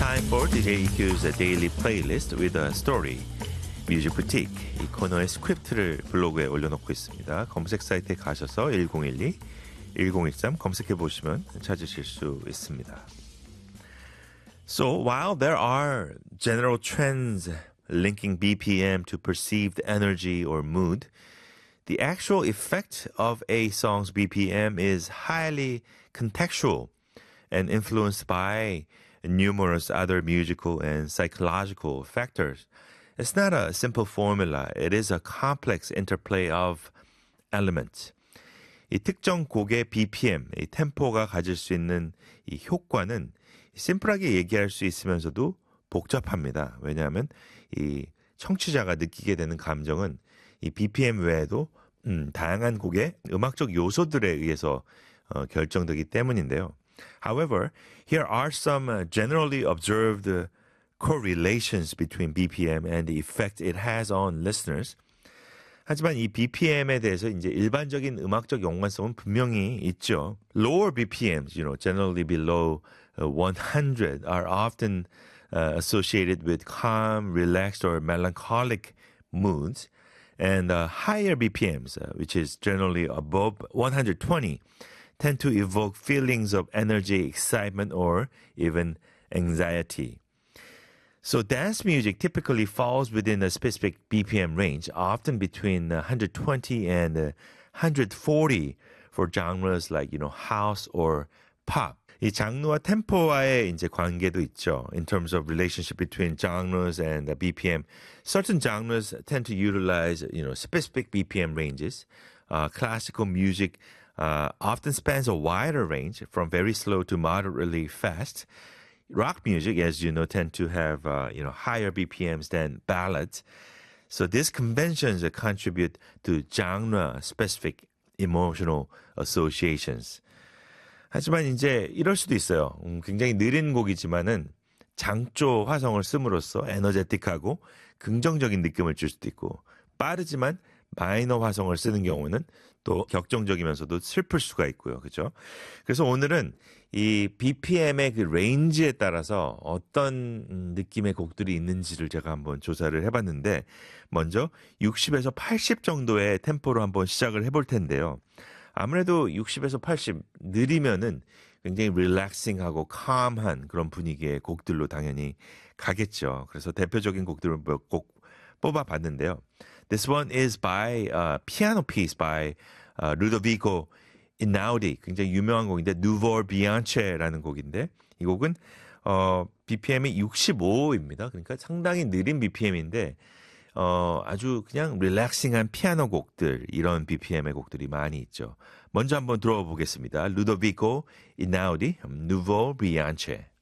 Time for DJ EQ's daily playlist with a story. 뮤직 부티크 이 코너의 스크립트를 블로그에 올려놓고 있습니다. 검색 사이트에 가셔서 1012, 1013 검색해 보시면 찾으실 수 있습니다. So while there are general trends linking BPM to perceived energy or mood, the actual effect of a song's BPM is highly contextual and influenced by numerous other musical and psychological factors. It's not a simple formula. It is a complex interplay of elements. 이 특정 곡의 BPM, 이 템포가 가질 수 있는 이 효과는 심플하게 얘기할 수 있으면서도 복잡합니다. 왜냐하면 이 청취자가 느끼게 되는 감정은 이 BPM 외에도 다양한 곡의 음악적 요소들에 의해서 결정되기 때문인데요. However, here are some generally observed correlations between BPM and the effect it has on listeners. 하지만 이 BPM에 대해서 이제 일반적인 음악적 연관성은 분명히 있죠. Lower BPMs, generally below 100, are often associated with calm, relaxed, or melancholic moods. And higher BPMs, which is generally above 120, tend to evoke feelings of energy, excitement, or even anxiety. So dance music typically falls within a specific BPM range, often between 120 and 140 for genres like, house or pop. 이 장르와 템포와의 이제 관계도 있죠. In terms of relationship between genres and BPM, certain genres tend to utilize, specific BPM ranges. Classical music often spans a wider range from very slow to moderately fast. Rock music, as you know, tend to have, higher BPMs than ballads. So these conventions contribute to genre-specific emotional associations. 하지만 이제 이럴 수도 있어요. 굉장히 느린 곡이지만은 장조 화성을 씀으로써 에너제틱하고 긍정적인 느낌을 줄 수도 있고 빠르지만 마이너 화성을 쓰는 경우는 또 격정적이면서도 슬플 수가 있고요. 그렇죠? 그래서 오늘은 이 BPM의 그 레인지에 따라서 어떤 느낌의 곡들이 있는지를 제가 한번 조사를 해봤는데 먼저 60에서 80 정도의 템포로 한번 시작을 해볼 텐데요. 아무래도 60에서 80 느리면은 굉장히 릴렉싱하고 calm한 그런 분위기의 곡들로 당연히 가겠죠. 그래서 대표적인 곡들을 몇 곡 뽑아봤는데요. This one is by piano piece by Ludovico Einaudi. 굉장히 유명한 곡인데 Nouveau Bianche라는 곡인데 이 곡은 BPM이 65입니다. 그러니까 상당히 느린 BPM인데 아주 그냥 릴렉싱한 피아노 곡들 이런 BPM의 곡들이 많이 있죠. 먼저 한번 들어보겠습니다. Ludovico Einaudi, Nouveau Bianche.